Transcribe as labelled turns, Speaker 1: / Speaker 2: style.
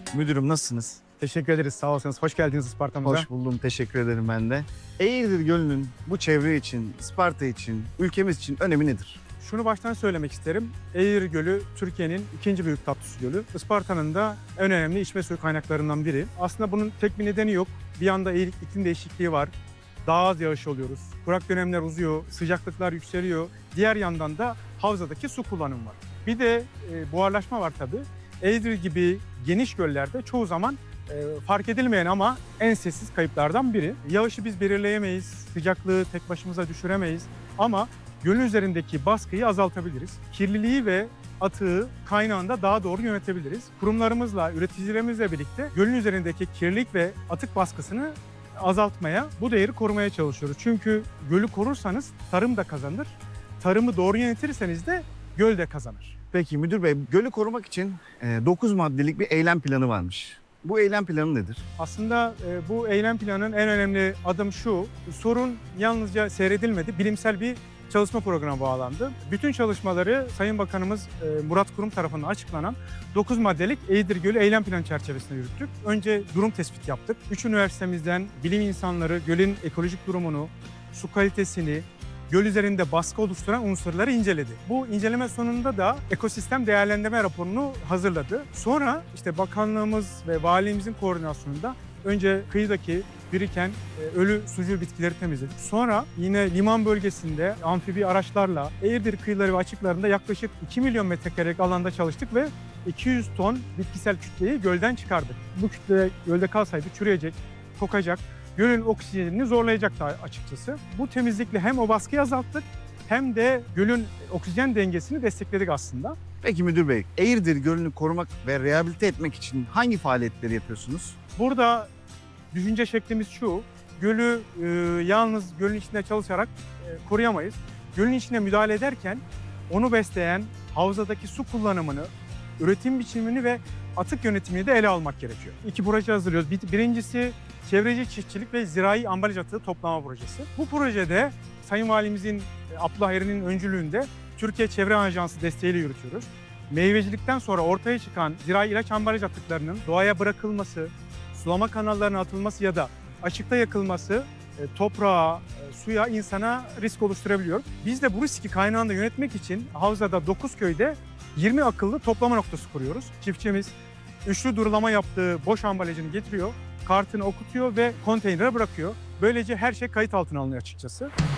Speaker 1: Müdürüm nasılsınız?
Speaker 2: Teşekkür ederiz. Sağ olsunuz. Hoş geldiniz Isparta'mıza.
Speaker 1: Hoş buldum. Teşekkür ederim ben de. Eğirdir Gölü'nün bu çevre için, Isparta için, ülkemiz için önemi nedir?
Speaker 2: Şunu baştan söylemek isterim. Eğri Gölü Türkiye'nin ikinci büyük tatlı su gölü. Isparta'nın da en önemli içme suyu kaynaklarından biri. Aslında bunun tek bir nedeni yok. Bir yanda iklim değişikliği var. Daha az yağış alıyoruz. Kurak dönemler uzuyor, sıcaklıklar yükseliyor. Diğer yandan da havzadaki su kullanımı var. Bir de buharlaşma var tabii. Eğri gibi geniş göllerde çoğu zaman fark edilmeyen ama en sessiz kayıplardan biri. Yağışı biz belirleyemeyiz, sıcaklığı tek başımıza düşüremeyiz ama gölün üzerindeki baskıyı azaltabiliriz. Kirliliği ve atığı kaynağında daha doğru yönetebiliriz. Kurumlarımızla, üreticilerimizle birlikte gölün üzerindeki kirlilik ve atık baskısını azaltmaya, bu değeri korumaya çalışıyoruz. Çünkü gölü korursanız tarım da kazanır, tarımı doğru yönetirseniz de göl de kazanır.
Speaker 1: Peki müdür bey, gölü korumak için 9 maddelik bir eylem planı varmış. Bu eylem planı nedir?
Speaker 2: Aslında bu eylem planının en önemli adım şu, sorun yalnızca seyredilmedi, bilimsel bir çalışma programı bağlandı. Bütün çalışmaları Sayın Bakanımız Murat Kurum tarafından açıklanan 9 maddelik Eğirdir Gölü Eylem Planı çerçevesinde yürüttük. Önce durum tespiti yaptık. 3 üniversitemizden bilim insanları gölün ekolojik durumunu, su kalitesini, göl üzerinde baskı oluşturan unsurları inceledi. Bu inceleme sonunda da ekosistem değerlendirme raporunu hazırladı. Sonra işte bakanlığımız ve valiliğimizin koordinasyonunda önce kıyıdaki biriken ölü sucul bitkileri temizledik. Sonra yine liman bölgesinde amfibi araçlarla Eğirdir kıyıları ve açıklarında yaklaşık 2 milyon metrekarelik alanda çalıştık ve 200 ton bitkisel kütleyi gölden çıkardık. Bu kütle gölde kalsaydı çürüyecek, kokacak, gölün oksijenini zorlayacaktı açıkçası. Bu temizlikle hem o baskıyı azalttık hem de gölün oksijen dengesini destekledik aslında.
Speaker 1: Peki müdür bey, Eğirdir Gölü'nü korumak ve rehabilite etmek için hangi faaliyetleri yapıyorsunuz?
Speaker 2: Burada düşünce şeklimiz şu, gölü yalnız gölün içinde çalışarak koruyamayız. Gölün içine müdahale ederken onu besleyen havzadaki su kullanımını, üretim biçimini ve atık yönetimini de ele almak gerekiyor. 2 proje hazırlıyoruz. Birincisi çevreci çiftçilik ve zirai ambalaj atığı toplama projesi. Bu projede Sayın Valimizin Abdullah Erin'in öncülüğünde Türkiye Çevre Ajansı desteğiyle yürütüyoruz. Meyvecilikten sonra ortaya çıkan zirai ilaç ambalaj atıklarının doğaya bırakılması, sulama kanallarına atılması ya da açıkta yakılması toprağa, suya, insana risk oluşturabiliyor. Biz de bu riski kaynağında yönetmek için havzada 9 köyde 20 akıllı toplama noktası kuruyoruz. Çiftçimiz üçlü durulama yaptığı boş ambalajını getiriyor, kartını okutuyor ve konteynere bırakıyor. Böylece her şey kayıt altına alınıyor açıkçası.